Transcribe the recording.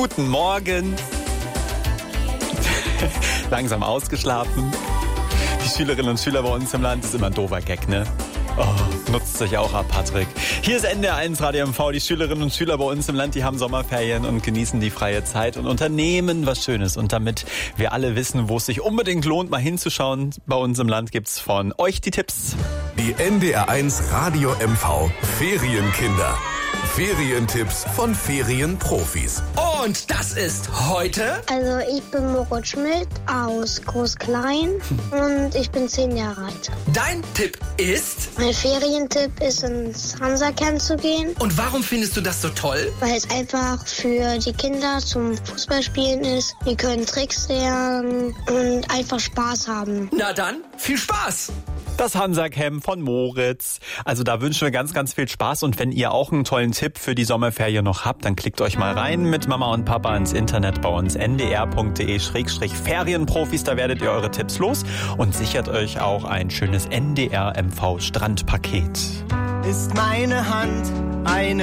Guten Morgen. Langsam ausgeschlafen. Die Schülerinnen und Schüler bei uns im Land, ist immer ein doofer Gag, ne? Oh, nutzt sich auch ab, Patrick. Hier ist NDR1 Radio MV. Die Schülerinnen und Schüler bei uns im Land, die haben Sommerferien und genießen die freie Zeit und unternehmen was Schönes. Und damit wir alle wissen, wo es sich unbedingt lohnt, mal hinzuschauen, bei uns im Land gibt's von euch die Tipps. Die NDR1 Radio MV Ferienkinder. Ferientipps von Ferienprofis. Und das ist heute... Also ich bin Moritz Schmidt aus Groß-Klein und ich bin 10 Jahre alt. Dein Tipp ist... Mein Ferientipp ist, ins Hansa-Camp zu gehen. Und warum findest du das so toll? Weil es einfach für die Kinder zum Fußballspielen ist. Die können Tricks lernen und einfach Spaß haben. Na dann, viel Spaß! Das Hansa-Camp von Moritz. Also da wünschen wir ganz, ganz viel Spaß. Und wenn ihr auch einen tollen Tipp für die Sommerferien noch habt, dann klickt euch mal rein mit Mama und Papa ins Internet bei uns ndr.de/Ferienprofis. Da werdet ihr eure Tipps los und sichert euch auch ein schönes NDR MV Strandpaket. Ist meine Hand eine